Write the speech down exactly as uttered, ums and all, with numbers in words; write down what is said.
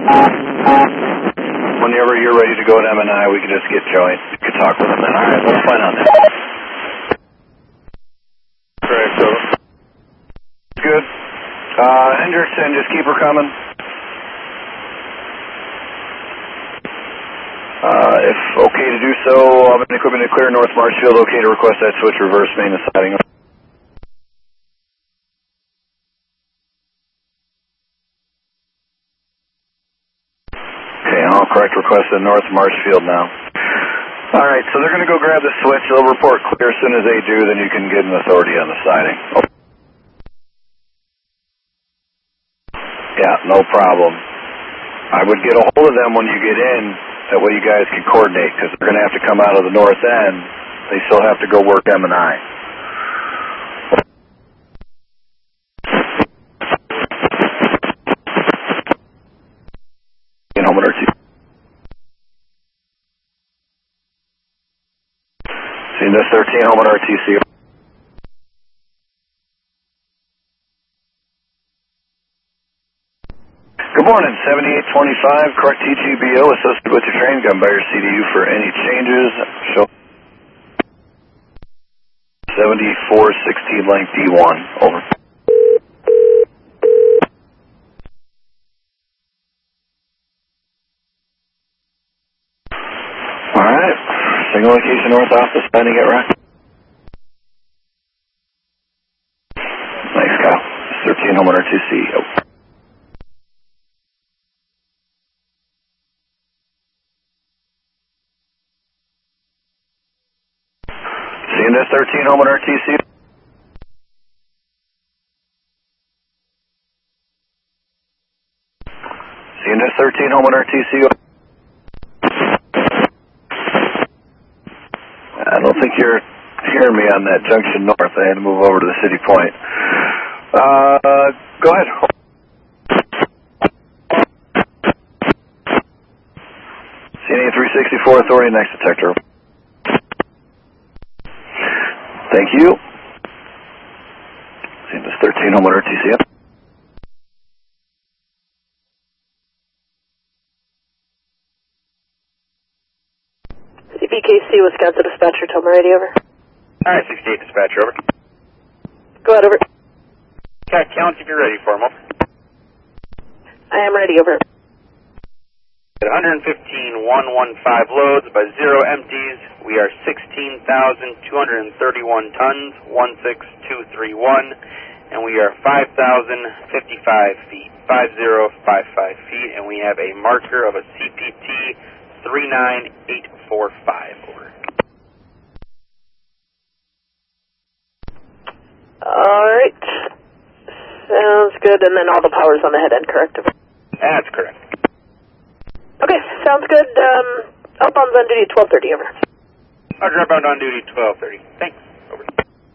Whenever you're ready to go to M and I, we can just get joint. You can talk with them then. All right, let's plan on that. Correct, so. Good. Uh, Henderson, just keep her coming. Uh, if okay to do so, I'll have equipment to clear North Marshfield. Okay to request that switch reverse main and siding. Okay, I'll correct request at North Marshfield now. Alright, so they're going to go grab the switch. They'll report clear as soon as they do, then you can get an authority on the siding. Oh. Yeah, no problem. I would get a hold of them when you get in. That way you guys can coordinate, because they're going to have to come out of the north end. They still have to go work M and I. Home at R T C. C N S thirteen, home at R T C. Good morning, seventy-eight twenty-five, correct T G B O, associated with your train, gun by your C D U for any changes. Show seventy-four sixteen length D one, over. Alright, single location north office, standing at rack. Thanks, Kyle. thirteen, home at R T C. Oh. C N S thirteen, home at R T C. C N S thirteen, home at R T C. I don't think you're hearing me on that junction north. I had to move over to the city point. Uh, go ahead. C N A three sixty-four, authority next detector. Thank you. C N S thirteen, home at R T C. C P K C, Wisconsin dispatcher, tell me ready, over. Alright, sixty-eight dispatcher, over. Go ahead, over. Cat count if you're ready for him, over. I am ready, over. At one fifteen one fifteen loads by zero empties, we are sixteen thousand two hundred thirty-one tons, one six two three one, and we are five thousand fifty-five feet, five thousand fifty-five feet, and we have a marker of a C P T three nine eight four five, over. Alright. Sounds good, and then all the power's on the head end, correct? Over. That's correct. Okay, sounds good. Um, outbound's on duty at twelve thirty, over. Roger, outbound on duty twelve thirty. Thanks, over.